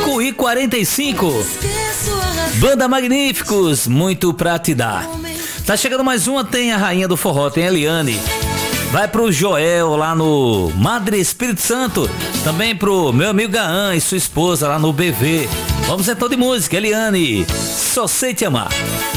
5h45. Banda Magníficos, muito pra te dar. Tá chegando mais uma, tem a rainha do forró, tem a Eliane. Vai pro Joel lá no Madre Espírito Santo. Também pro meu amigo Gaan e sua esposa lá no BV. Vamos então de música, Eliane. Só sei te amar.